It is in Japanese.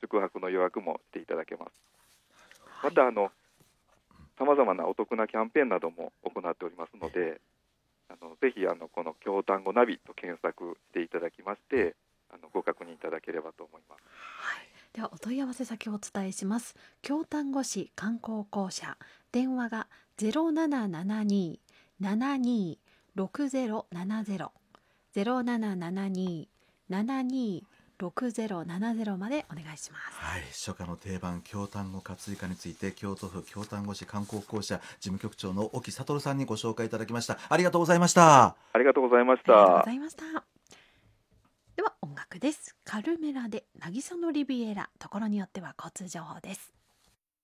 宿泊の予約もしていただけます。またさまざまなお得なキャンペーンなども行っておりますので、ぜひこの京丹後ナビと検索していただきましてご確認いただければと思います。 はい、ではお問い合わせ先をお伝えします。京丹後市観光公社、電話が 0772-726070 0772-726070までお願いします。 はい、初夏の定番京丹後活イカについて京都府京丹後市観光公社事務局長の沖悟さんにご紹介いただきました。ありがとうございました。 ありがとうございましありがとうごた。 ざいました。では音楽です。カルメラで渚のリビエラ、ところによっては交通情報です。